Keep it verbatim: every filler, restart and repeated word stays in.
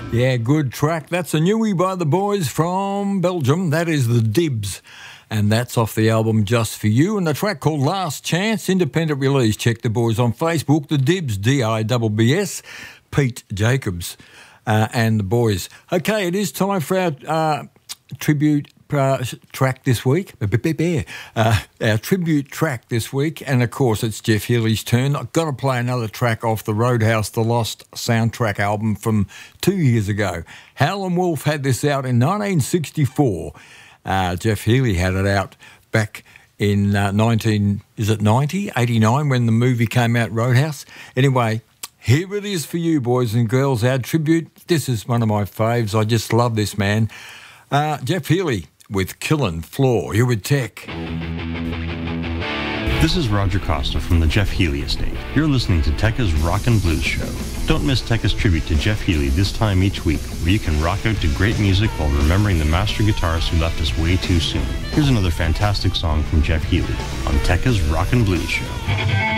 Yeah, good track. That's a newie by the boys from Belgium. That is the Dibs. And that's off the album Just For You. And the track called Last Chance, independent release. Check the boys on Facebook. The Dibs, D I B B S, Pete Jacobs uh, and the boys. Okay, it is time for our uh, tribute Uh, track this week, uh, our tribute track this week, and of course it's Jeff Healey's turn. I've got to play another track off the Roadhouse The Lost soundtrack album from two years ago. Howlin' Wolf had this out in nineteen sixty-four. Uh, Jeff Healey had it out back in uh, nineteen, is it ninety, eighty-nine when the movie came out, Roadhouse. Anyway, here it is for you, boys and girls, our tribute. This is one of my faves. I just love this man. Uh, Jeff Healey with Killin' Floor. You're with Tech. This is Roger Costa from the Jeff Healey Estate. You're listening to Tekka's Rock and Blues Show. Don't miss Tekka's tribute to Jeff Healey this time each week, where you can rock out to great music while remembering the master guitarist who left us way too soon. Here's another fantastic song from Jeff Healey on Tekka's Rock and Blues Show.